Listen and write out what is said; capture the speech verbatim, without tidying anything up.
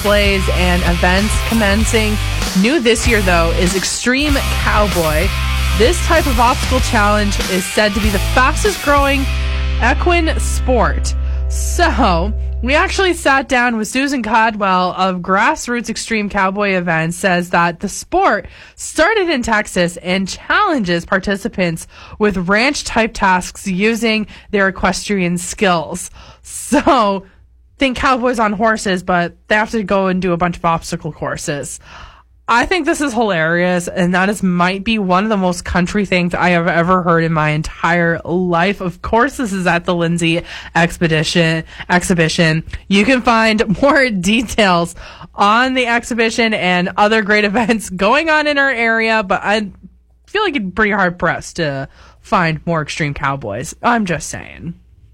displays and events commencing. New this year, though, is Extreme Cowboy. This type of obstacle challenge is said to be the fastest growing equine sport. So, we actually sat down with Susan Caldwell of Grassroots Extreme Cowboy Events, says that the sport started in Texas and challenges participants with ranch-type tasks using their equestrian skills. So, think cowboys on horses, but they have to go and do a bunch of obstacle courses. I think this is hilarious, and that is might be one of the most country things I have ever heard in my entire life. Of course, this is at the Lindsay Expedition exhibition. You can find more details on the exhibition and other great events going on in our area, but I feel like it'd be pretty hard pressed to find more extreme cowboys. I'm just saying.